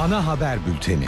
ana haber bülteni.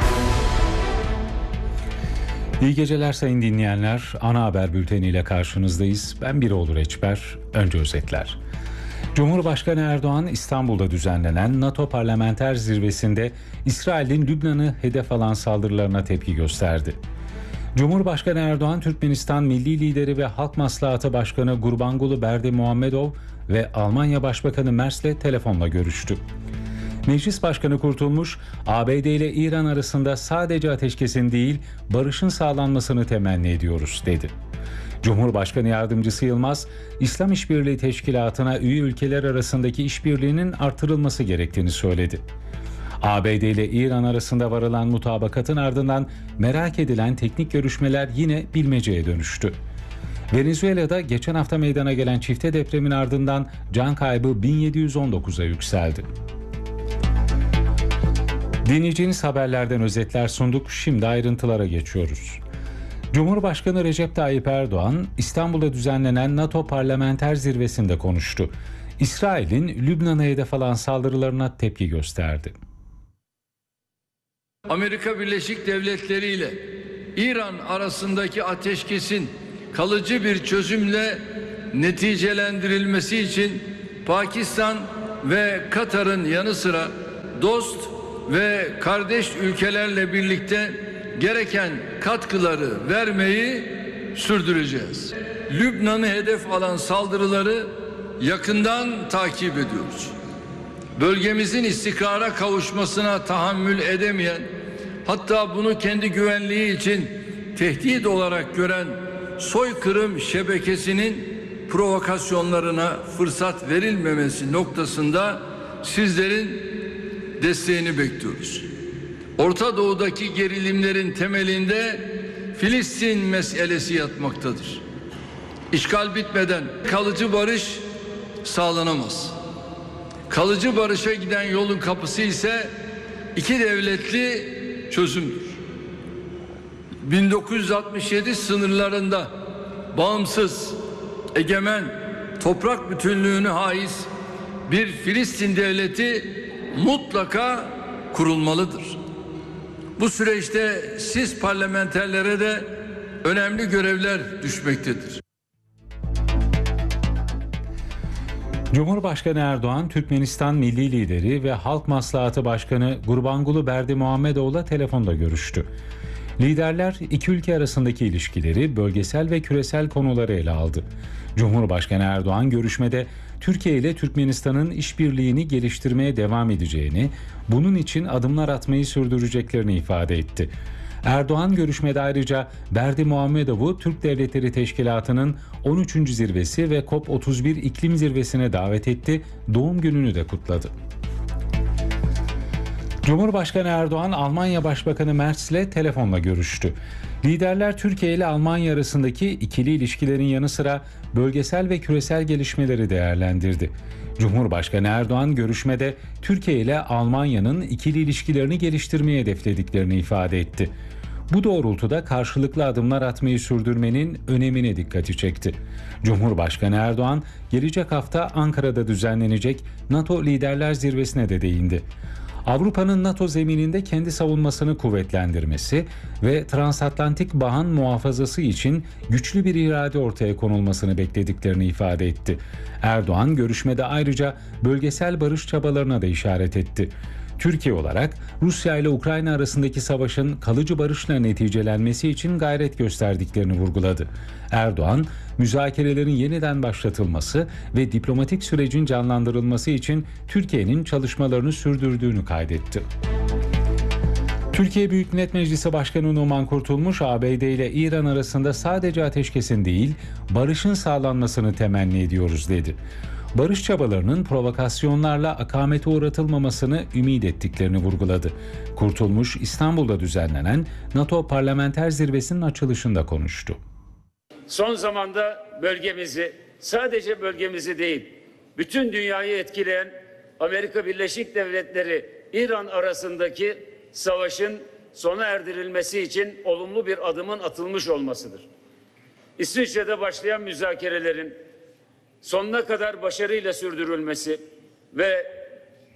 İyi geceler sayın dinleyenler. Ana haber bülteniyle karşınızdayız. Ben Biroğlu Reçber. Önce özetler. Cumhurbaşkanı Erdoğan İstanbul'da düzenlenen NATO Parlamenter Zirvesi'nde İsrail'in Lübnan'ı hedef alan saldırılarına tepki gösterdi. Cumhurbaşkanı Erdoğan, Türkmenistan Milli Lideri ve Halk Maslahatı Başkanı Gurbanguly Berdimuhamedov ve Almanya Başbakanı Merz'le telefonla görüştü. Meclis Başkanı Kurtulmuş, ABD ile İran arasında sadece ateşkesin değil, barışın sağlanmasını temenni ediyoruz, dedi. Cumhurbaşkanı Yardımcısı Yılmaz, İslam İşbirliği Teşkilatı'na üye ülkeler arasındaki işbirliğinin artırılması gerektiğini söyledi. ABD ile İran arasında varılan mutabakatın ardından merak edilen teknik görüşmeler yine bilmeceye dönüştü. Venezuela'da geçen hafta meydana gelen çifte depremin ardından can kaybı 1719'a yükseldi. Dinleyeceğiniz haberlerden özetler sunduk. Şimdi ayrıntılara geçiyoruz. Cumhurbaşkanı Recep Tayyip Erdoğan, İstanbul'da düzenlenen NATO Parlamenter Zirvesi'nde konuştu. İsrail'in Lübnan'a hedef alan saldırılarına tepki gösterdi. Amerika Birleşik Devletleri ile İran arasındaki ateşkesin kalıcı bir çözümle neticelendirilmesi için Pakistan ve Katar'ın yanı sıra dost ve kardeş ülkelerle birlikte gereken katkıları vermeyi sürdüreceğiz. Lübnan'ı hedef alan saldırıları yakından takip ediyoruz. Bölgemizin istikrara kavuşmasına tahammül edemeyen, hatta bunu kendi güvenliği için tehdit olarak gören soykırım şebekesinin provokasyonlarına fırsat verilmemesi noktasında sizlerin desteğini bekliyoruz. Orta Doğu'daki gerilimlerin temelinde Filistin meselesi yatmaktadır. İşgal bitmeden kalıcı barış sağlanamaz. Kalıcı barışa giden yolun kapısı ise iki devletli çözümdür. 1967 sınırlarında bağımsız, egemen, toprak bütünlüğüne haiz bir Filistin devleti mutlaka kurulmalıdır. Bu süreçte siz parlamenterlere de önemli görevler düşmektedir. Cumhurbaşkanı Erdoğan, Türkmenistan Milli Lideri ve Halk Maslahatı Başkanı Gurbanguly Berdimuhamedov'la telefonda görüştü. Liderler iki ülke arasındaki ilişkileri, bölgesel ve küresel konuları ele aldı. Cumhurbaşkanı Erdoğan görüşmede Türkiye ile Türkmenistan'ın işbirliğini geliştirmeye devam edeceğini, bunun için adımlar atmayı sürdüreceklerini ifade etti. Erdoğan görüşmede ayrıca Berdimuhamedov'u Türk Devletleri Teşkilatı'nın 13. zirvesi ve COP31 iklim zirvesine davet etti, doğum gününü de kutladı. Cumhurbaşkanı Erdoğan, Almanya Başbakanı Merz'le telefonla görüştü. Liderler Türkiye ile Almanya arasındaki ikili ilişkilerin yanı sıra bölgesel ve küresel gelişmeleri değerlendirdi. Cumhurbaşkanı Erdoğan görüşmede Türkiye ile Almanya'nın ikili ilişkilerini geliştirmeyi hedeflediklerini ifade etti. Bu doğrultuda karşılıklı adımlar atmayı sürdürmenin önemine dikkati çekti. Cumhurbaşkanı Erdoğan, gelecek hafta Ankara'da düzenlenecek NATO Liderler Zirvesi'ne de değindi. Avrupa'nın NATO zemininde kendi savunmasını kuvvetlendirmesi ve transatlantik bağın muhafazası için güçlü bir irade ortaya konulmasını beklediklerini ifade etti. Erdoğan görüşmede ayrıca bölgesel barış çabalarına da işaret etti. Türkiye olarak Rusya ile Ukrayna arasındaki savaşın kalıcı barışla neticelenmesi için gayret gösterdiklerini vurguladı. Erdoğan, müzakerelerin yeniden başlatılması ve diplomatik sürecin canlandırılması için Türkiye'nin çalışmalarını sürdürdüğünü kaydetti. Türkiye Büyük Millet Meclisi Başkanı Numan Kurtulmuş, ABD ile İran arasında sadece ateşkesin değil, barışın sağlanmasını temenni ediyoruz, dedi. Barış çabalarının provokasyonlarla akamete uğratılmamasını ümit ettiklerini vurguladı. Kurtulmuş, İstanbul'da düzenlenen NATO Parlamenter Zirvesi'nin açılışında konuştu. Son zamanda sadece bölgemizi değil, bütün dünyayı etkileyen Amerika Birleşik Devletleri İran arasındaki savaşın sona erdirilmesi için olumlu bir adımın atılmış olmasıdır. İsviçre'de başlayan müzakerelerin sonuna kadar başarıyla sürdürülmesi ve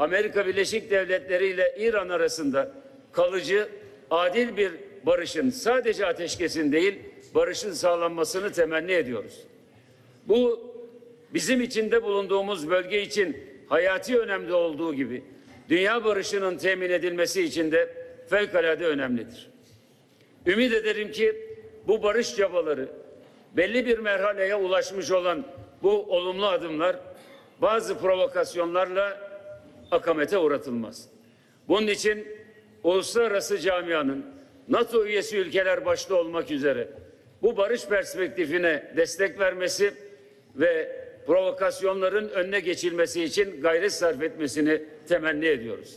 Amerika Birleşik Devletleri ile İran arasında kalıcı, adil bir barışın, sadece ateşkesin değil, barışın sağlanmasını temenni ediyoruz. Bu bizim içinde bulunduğumuz bölge için hayati önemli olduğu gibi dünya barışının temin edilmesi için de fevkalade önemlidir. Ümit ederim ki bu barış çabaları, belli bir merhaleye ulaşmış olan bu olumlu adımlar bazı provokasyonlarla akamete uğratılmaz. Bunun için uluslararası camianın, NATO üyesi ülkeler başta olmak üzere bu barış perspektifine destek vermesi ve provokasyonların önüne geçilmesi için gayret sarf etmesini temenni ediyoruz.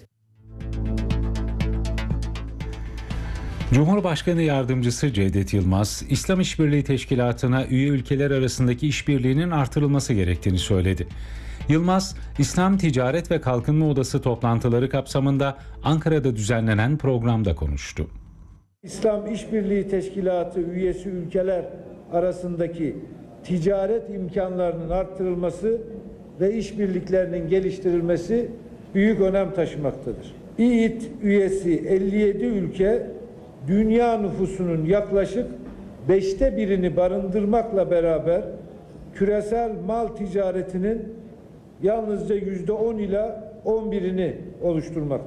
Cumhurbaşkanı Yardımcısı Cevdet Yılmaz, İslam İşbirliği Teşkilatı'na üye ülkeler arasındaki işbirliğinin artırılması gerektiğini söyledi. Yılmaz, İslam Ticaret ve Kalkınma Odası toplantıları kapsamında Ankara'da düzenlenen programda konuştu. İslam İşbirliği Teşkilatı üyesi ülkeler arasındaki ticaret imkanlarının artırılması ve işbirliklerinin geliştirilmesi büyük önem taşımaktadır. İİT üyesi 57 ülke, dünya nüfusunun yaklaşık 1/5'ini barındırmakla beraber küresel mal ticaretinin yalnızca %10 ila 11'ini oluşturmaktadır.